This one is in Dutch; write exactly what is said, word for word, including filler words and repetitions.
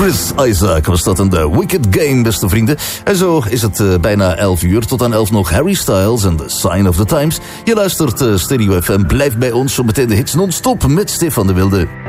Chris Isaac was dat in The Wicked Game, beste vrienden. En zo is het uh, bijna elf uur. Tot aan elf nog Harry Styles en The Sign of the Times. Je luistert uh, Stereo F M. Blijf bij ons, zo meteen de hits non-stop met Stefan de Wilde.